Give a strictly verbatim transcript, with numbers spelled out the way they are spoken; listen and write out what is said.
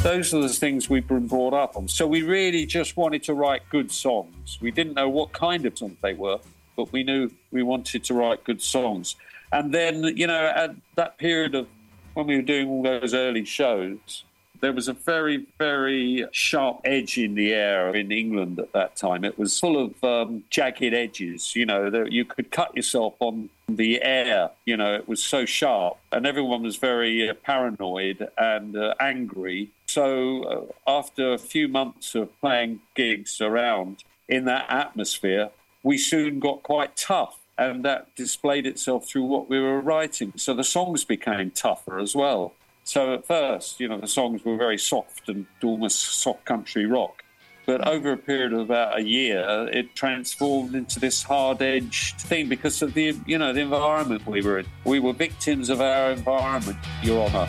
those are the things we've been brought up on. So we really just wanted to write good songs. We didn't know what kind of songs they were, but we knew we wanted to write good songs. And then, you know, at that period of when we were doing all those early shows, there was a very, very sharp edge in the air in England at that time. It was full of um, jagged edges, you know, that you could cut yourself on the air, you know, it was so sharp. And everyone was very uh, paranoid and uh, angry. So uh, after a few months of playing gigs around in that atmosphere, we soon got quite tough. And that displayed itself through what we were writing. So the songs became tougher as well. So at first, you know, the songs were very soft and almost soft country rock. But over a period of about a year, it transformed into this hard-edged thing because of the, you know, the environment we were in. We were victims of our environment, Your Honour.